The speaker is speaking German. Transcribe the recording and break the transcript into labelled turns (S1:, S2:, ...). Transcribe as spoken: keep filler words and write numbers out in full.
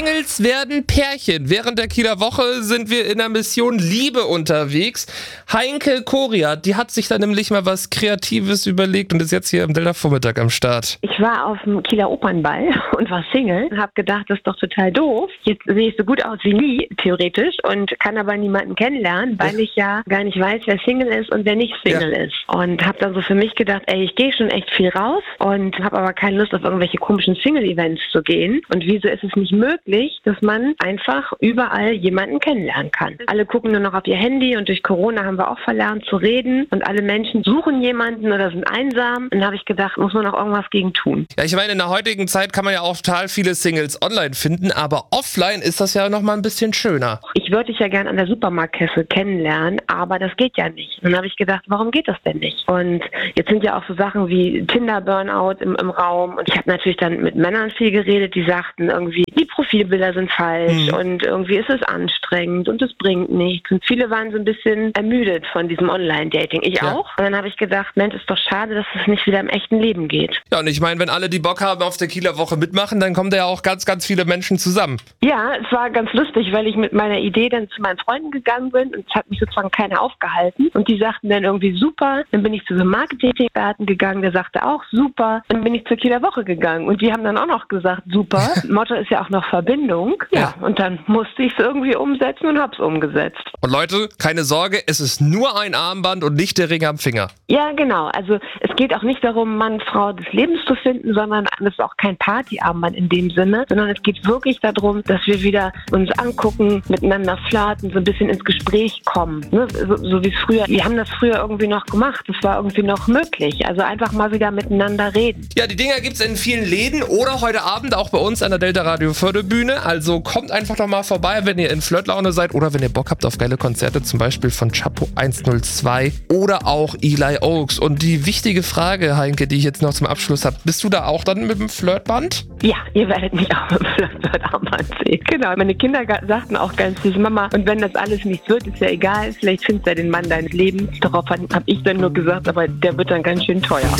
S1: Singles werden Pärchen. Während der Kieler Woche sind wir in der Mission Liebe unterwegs. Heinke Koriat, die hat sich da nämlich mal was Kreatives überlegt und ist jetzt hier am Delta-Vormittag am Start.
S2: Ich war auf dem Kieler Opernball und war Single und habe gedacht, das ist doch total doof. Jetzt sehe ich so gut aus wie nie, theoretisch, und kann aber niemanden kennenlernen, weil ich ja gar nicht weiß, wer Single ist und wer nicht Single ja. ist. Und habe dann so für mich gedacht, ey, ich gehe schon echt viel raus und habe aber keine Lust, auf irgendwelche komischen Single-Events zu gehen. Und wieso ist es nicht möglich, dass man einfach überall jemanden kennenlernen kann? Alle gucken nur noch auf ihr Handy und durch Corona haben wir auch verlernt zu reden und alle Menschen suchen jemanden oder sind einsam. Und dann habe ich gedacht, muss man noch irgendwas gegen tun.
S1: Ja, ich meine, in der heutigen Zeit kann man ja auch total viele Singles online finden, aber offline ist das ja noch mal ein bisschen schöner.
S2: Ich würde dich ja gerne an der Supermarktkasse kennenlernen, aber das geht ja nicht. Und dann habe ich gedacht, warum geht das denn nicht? Und jetzt sind ja auch so Sachen wie Tinder-Burnout im, im Raum. Und ich habe natürlich dann mit Männern viel geredet, die sagten irgendwie, die Profilbilder sind falsch mhm. und irgendwie ist es anstrengend und es bringt nichts. Und viele waren so ein bisschen ermüdet von diesem Online-Dating. Ich ja. auch. Und dann habe ich gedacht, Mensch, ist doch schade, dass es nicht wieder im echten Leben geht.
S1: Ja, und ich meine, wenn alle, die Bock haben, auf der Kieler Woche mitmachen, dann kommen da ja auch ganz, ganz viele Menschen zusammen.
S2: Ja, es war ganz lustig, weil ich mit meiner Idee dann zu meinen Freunden gegangen bin und es hat mich sozusagen keiner aufgehalten. Und die sagten dann irgendwie super. Dann bin ich zu so einem Marketing-Experten gegangen, der sagte auch super. Dann bin ich zur Kieler Woche gegangen und die haben dann auch noch gesagt super. Motto ist ja auch noch Verbindung. Ja, ja. Und dann musste ich es irgendwie umsetzen und hab's umgesetzt.
S1: Und Leute, keine Sorge, es ist nur ein Armband und nicht der Ring am Finger.
S2: Ja, genau. Also es geht auch nicht darum, Mann, Frau des Lebens zu finden, sondern es ist auch kein Partyarmband in dem Sinne, sondern es geht wirklich darum, dass wir wieder uns angucken, miteinander flirten, so ein bisschen ins Gespräch kommen. Ne? So, so wie es früher, wir haben das früher irgendwie noch gemacht, das war irgendwie noch möglich. Also einfach mal wieder miteinander reden.
S1: Ja, die Dinger gibt's in vielen Läden oder heute Abend auch bei uns an der Delta Radio Förderbühne. Also kommt einfach doch mal vorbei, wenn ihr in Flirtlaune seid oder wenn ihr Bock habt auf geile Konzerte, zum Beispiel von Chapo hundertzwei oder auch Eli Oaks. Und die wichtige Frage, Heinke, die ich jetzt noch zum Abschluss habe, bist du da auch dann mit dem Flirtband?
S2: Ja, ihr werdet mich auch mit dem Flirtband sehen. Genau, meine Kinder sagten auch ganz süß, Mama, und wenn das alles nichts wird, ist ja egal, vielleicht findest du ja den Mann deines Lebens. Darauf habe ich dann nur gesagt, aber der wird dann ganz schön teuer.